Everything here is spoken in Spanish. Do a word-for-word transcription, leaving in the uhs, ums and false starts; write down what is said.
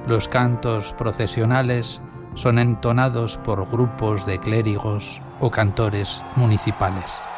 Los cantos procesionales son entonados por grupos de clérigos o cantores municipales.